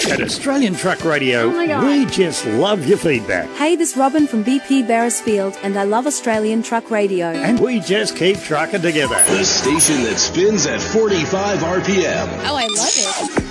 At Australian Truck Radio, Oh my God. we just love your feedback. Hey, this is Robin from BP Beresfield, and I love Australian Truck Radio. And we just keep trucking together. The station that spins at 45 RPM. Oh, I love it.